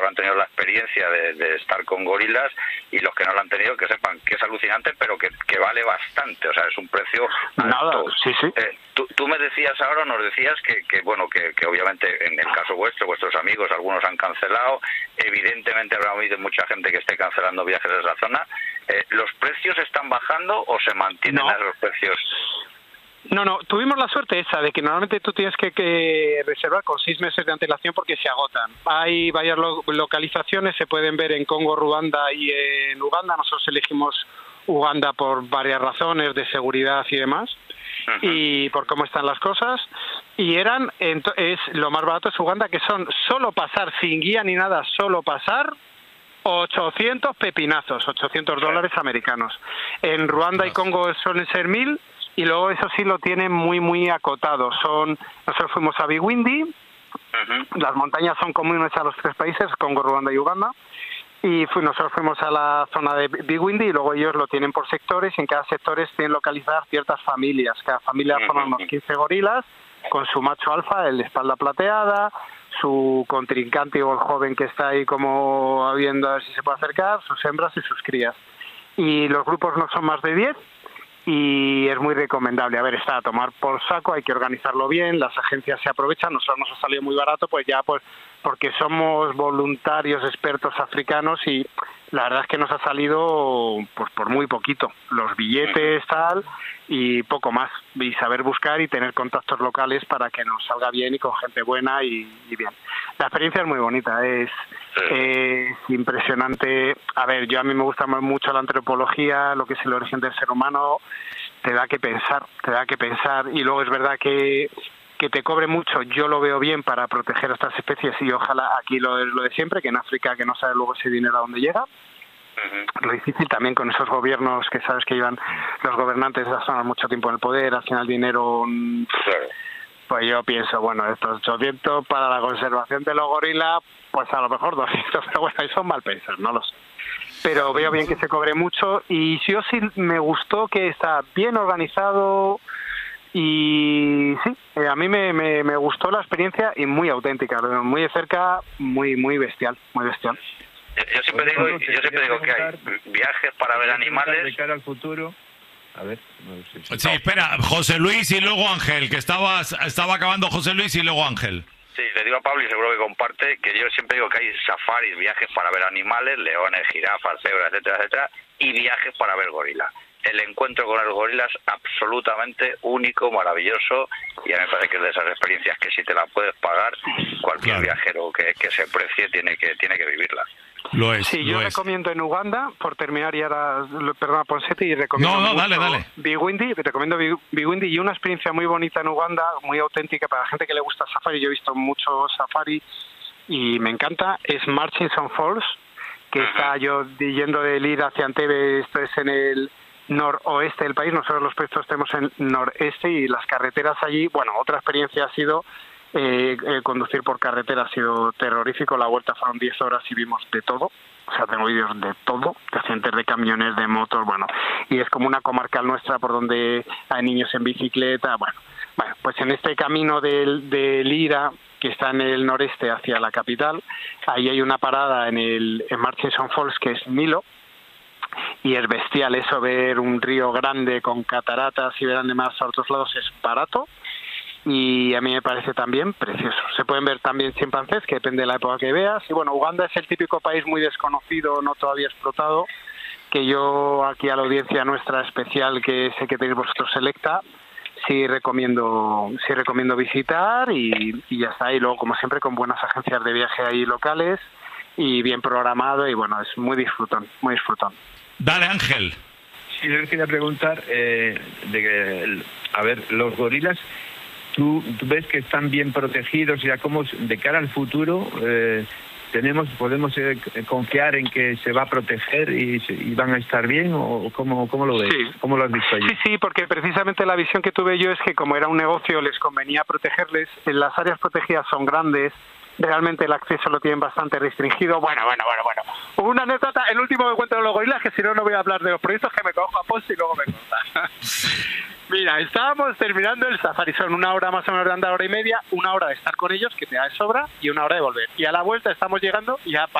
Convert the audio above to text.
han tenido la experiencia de estar con gorilas, y los que no lo han tenido que sepan que es alucinante, pero que vale bastante, o sea, es un precio alto. Nada, sí. Tú me decías ahora, nos decías que obviamente en el caso vuestro, vuestros amigos, algunos han cancelado, evidentemente habrá habido mucha gente que esté cancelando viajes a esa zona. ¿Los precios están bajando o se mantienen a los precios? No, tuvimos la suerte esa de que normalmente tú tienes que reservar con 6 meses de antelación porque se agotan. Hay varias localizaciones, se pueden ver en Congo, Ruanda y en Uganda. Nosotros elegimos Uganda por varias razones de seguridad y demás, y por cómo están las cosas. Y lo más barato es Uganda, que son solo pasar, sin guía ni nada, solo pasar, 800 pepinazos, $800 americanos. En Ruanda y Congo suelen ser 1.000. Y luego eso sí lo tienen muy, muy acotado. Nosotros fuimos a Bigwindi, las montañas son comunes a los 3 países, Congo, Ruanda y Uganda, y nosotros fuimos a la zona de Bigwindi y luego ellos lo tienen por sectores, y en cada sector tienen localizadas ciertas familias. Cada familia forma unos 15 gorilas, con su macho alfa, el de espalda plateada, su contrincante o el joven que está ahí como viendo a ver si se puede acercar, sus hembras y sus crías. Y los grupos no son más de 10, y es muy recomendable. A ver, está a tomar por saco, hay que organizarlo bien, las agencias se aprovechan, nosotros nos ha salido muy barato, pues porque somos voluntarios expertos africanos, y la verdad es que nos ha salido pues por muy poquito, los billetes, tal, y poco más, y saber buscar y tener contactos locales para que nos salga bien y con gente buena y bien. La experiencia es muy bonita, es impresionante. A ver, a mí me gusta mucho la antropología, lo que es el origen del ser humano, te da que pensar, y luego es verdad que te cobre mucho, yo lo veo bien para proteger a estas especies, y ojalá aquí lo de siempre, que en África que no sabe luego ese dinero a dónde llega. Lo difícil también con esos gobiernos que sabes que llevan los gobernantes de la zona mucho tiempo en el poder, al final dinero... Pues yo pienso, bueno, estos 800 para la conservación de los gorilas, pues a lo mejor 200, pero bueno, eso es mal pensar, no lo sé. Pero veo bien que se cobre mucho, y sí me gustó que está bien organizado, y sí, a mí me gustó la experiencia, y muy auténtica, muy de cerca, muy bestial, muy bestial. Yo siempre digo que hay viajes para ver animales de cara al futuro. A ver, sí, espera, José Luis y luego Ángel, que estaba acabando José Luis y luego Ángel. Sí, le digo a Pablo, y seguro que comparte, que yo siempre digo que hay safaris, viajes para ver animales, leones, jirafas, cebras, etcétera, y viajes para ver gorilas. El encuentro con el gorila es absolutamente único, maravilloso, y a mí me parece que es de esas experiencias que si te la puedes pagar, cualquier viajero que se precie tiene que vivirla. Lo es. Sí, yo recomiendo en Uganda, por terminar, y ahora, perdona, Ponseti, y recomiendo dale. Bigwindi, recomiendo Bigwindi, y una experiencia muy bonita en Uganda, muy auténtica para la gente que le gusta safari. Yo he visto mucho safari y me encanta, es Murchison Falls, que está yo yendo de Lira hacia Entebbe, esto es en el noroeste del país, nosotros los puestos estamos en noreste, y las carreteras allí, bueno, otra experiencia ha sido conducir por carretera, ha sido terrorífico. La vuelta fueron 10 horas y vimos de todo, o sea, tengo vídeos de todo, de accidentes de camiones, de motos, bueno, y es como una comarcal nuestra por donde hay niños en bicicleta, bueno, pues en este camino de Lira, que está en el noreste hacia la capital, ahí hay una parada en Murchison Falls, que es Nilo, y es bestial eso, ver un río grande con cataratas y ver además a otros lados, es barato, y a mí me parece también precioso. Se pueden ver también chimpancés, que depende de la época que veas, y bueno, Uganda es el típico país muy desconocido, no todavía explotado, que yo aquí a la audiencia nuestra especial, que sé que tenéis vosotros selecta, sí recomiendo visitar, y ya está. Y luego, como siempre, con buenas agencias de viaje ahí locales y bien programado, y bueno, es muy disfrutón. Dale, Ángel. Sí, yo quería preguntar a ver, los gorilas, ¿tú ves que están bien protegidos? Ya como de cara al futuro podemos confiar en que se va a proteger y van a estar bien, o cómo lo ves? Sí. ¿Cómo lo has visto allí? Sí, porque precisamente la visión que tuve yo es que como era un negocio les convenía protegerles. Las áreas protegidas son grandes, realmente el acceso lo tienen bastante restringido. Bueno, Una anécdota, el último que cuento de los gorilas, que si no, no voy a hablar de los proyectos, que me cojo a post y luego me corta. Mira, estábamos terminando el safari, son 1 hora más o menos de andar, 1 hora y media, 1 hora de estar con ellos, que te da de sobra, y 1 hora de volver. Y a la vuelta estamos llegando y ya